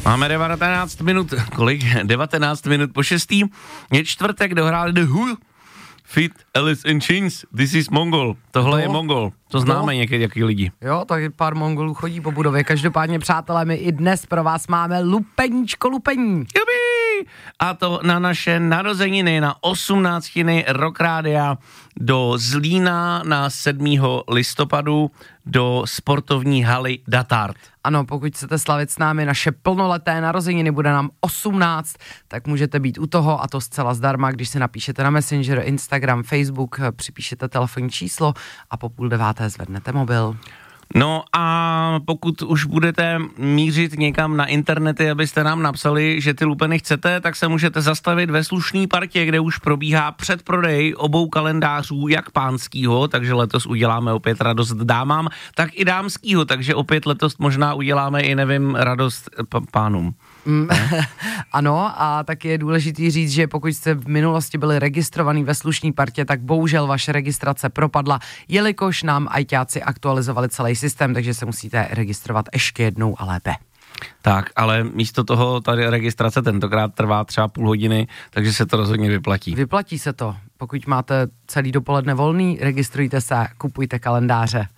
Máme 19 minut, 19 minut po 6. Je čtvrtek, dohráli The Who, Fit, Alice in Chains, This is Mongol. Tohle je Mongol, to známe někdy lidi. Jo, tak pár Mongolů chodí po budově. Každopádně, přátelé, my i dnes pro vás máme lupení. Jubi! A to na naše narozeniny, na 18. Rock Rádia do Zlína na 7. listopadu do sportovní haly Datard. Ano, pokud chcete slavit s námi naše plnoleté narozeniny, bude nám 18, tak můžete být u toho a to zcela zdarma, když si napíšete na Messenger, Instagram, Facebook, připíšete telefonní číslo a po 8:30 zvednete mobil. No a pokud už budete mířit někam na internety, abyste nám napsali, že ty lupeny chcete, tak se můžete zastavit ve slušný partě, kde už probíhá předprodej obou kalendářů, jak pánskýho, takže letos uděláme opět radost dámám, tak i dámskýho, takže opět letos možná uděláme i, nevím, radost pánům. Ano, a taky je důležitý říct, že pokud jste v minulosti byli registrovaný ve slušný partě, tak bohužel vaše registrace propadla, jelikož nám ajťáci aktualizovali celý systém, takže se musíte registrovat ještě jednou a lépe. Tak, ale místo toho tady registrace tentokrát trvá třeba půl hodiny, takže se to rozhodně vyplatí. Vyplatí se to. Pokud máte celý dopoledne volný, registrujte se, kupujte kalendáře.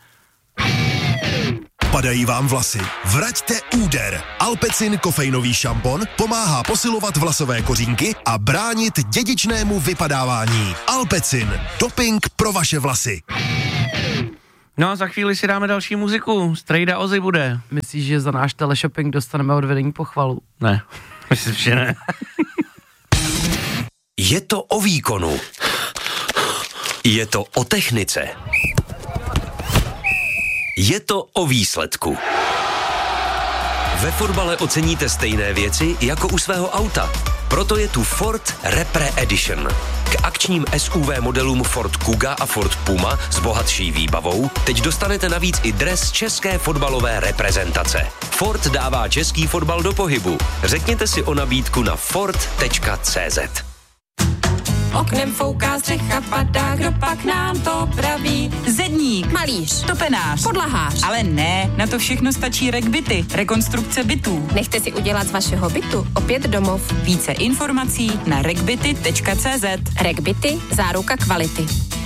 Padají vám vlasy? Vraťte úder. Alpecin kofeinový šampon pomáhá posilovat vlasové kořínky a bránit dědičnému vypadávání. Alpecin. Doping pro vaše vlasy. No a za chvíli si dáme další muziku. Strejda Ozzy bude. Myslíš, že za náš teleshopping dostaneme od vedení pochvalu? Ne, myslím, že ne. Je to o výkonu. Je to o technice. Je to o výsledku. Ve fotbale oceníte stejné věci jako u svého auta. Proto je tu Ford Repre Edition. K akčním SUV modelům Ford Kuga a Ford Puma s bohatší výbavou teď dostanete navíc i dres české fotbalové reprezentace. Ford dává český fotbal do pohybu. Řekněte si o nabídku na ford.cz. Oknem fouká střecha, padá, kdo pak nám to praví? Zedník, Malíř, topenář, podlahář. ale ne, na to všechno stačí RegBity, rekonstrukce bytů. Nechte si udělat z vašeho bytu opět domov. Více informací na regbity.cz. RegBity, záruka kvality.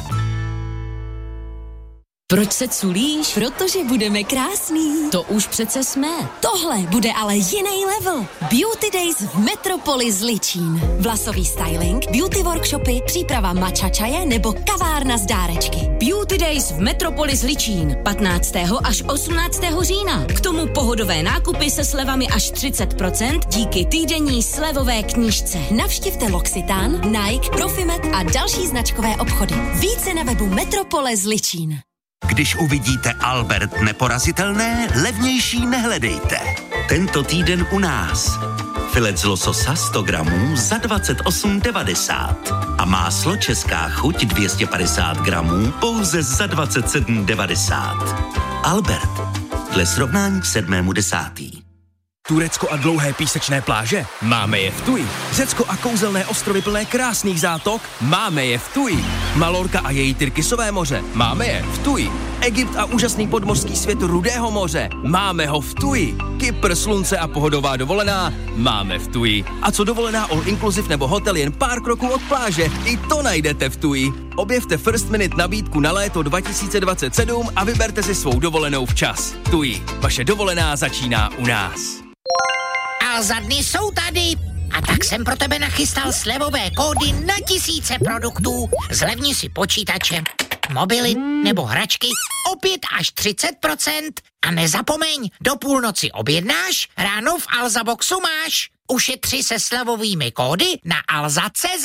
Proč se culíš? Protože budeme krásný. To už přece jsme. Tohle bude ale jiný level. Beauty Days v Metropolis Ličín. Vlasový styling, beauty workshopy, příprava matcha čaje nebo kavárna z dárečky. Beauty Days v Metropolis Ličín. 15. až 18. října. K tomu pohodové nákupy se slevami až 30% díky týdenní slevové knížce. Navštivte L'Occitane, Nike, Profimet a další značkové obchody. Více na webu Metropolis Ličín. Když uvidíte Albert neporazitelné, levnější nehledejte. Tento týden u nás. Filet z lososa 100 gramů za 28,90 a máslo Česká chuť 250 gramů pouze za 27,90. Albert, dle srovnání k 7.10. Turecko a dlouhé písečné pláže? Máme je v Tuji. Řecko a kouzelné ostrovy plné krásných zátok? Máme je v Tuji. Malorka a její Tyrkisové moře? Máme je v Tuji. Egypt a úžasný podmořský svět Rudého moře? Máme ho v Tuji. Kypr, slunce a pohodová dovolená? Máme v Tuji. A co dovolená all inclusive nebo hotel jen pár kroků od pláže? I to najdete v Tuji. Objevte First Minute nabídku na léto 2027 a vyberte si svou dovolenou včas. Tuji. Vaše dovolená začíná u nás. A za dny jsou tady. A tak jsem pro tebe nachystal slevové kódy na tisíce produktů. Zlevni si počítače, mobily nebo hračky o 5 až 30%. A nezapomeň, do půlnoci objednáš, ráno v Alza Boxu máš. Ušetři se slevovými kódy na alza.cz.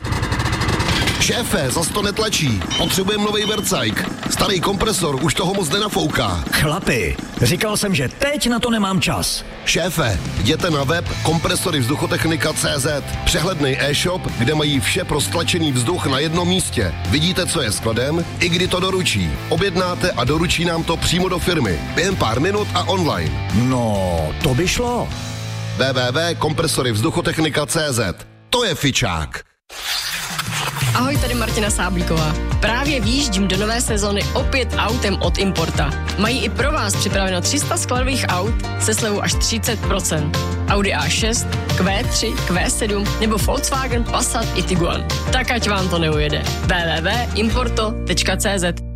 Šéfe, zas to netlačí. Potřebujeme novej vercajk. Starý kompresor už toho moc nenafouká. Chlapi, říkal jsem, že teď na to nemám čas. Šéfe, jděte na web kompresoryvzduchotechnika.cz. Přehlednej e-shop, kde mají vše pro stlačený vzduch na jednom místě. Vidíte, co je skladem, i kdy to doručí. Objednáte a doručí nám to přímo do firmy. Během pár minut a online. No, to by šlo. www.kompresoryvzduchotechnika.cz. To je fičák. Ahoj, tady Martina Sáblíková. Právě výjíždím do nové sezony opět autem od Importa. Mají i pro vás připraveno 300 skladových aut se slevou až 30%. Audi A6, Q3, Q7 nebo Volkswagen Passat i Tiguan. Tak ať vám to neujede. www.importo.cz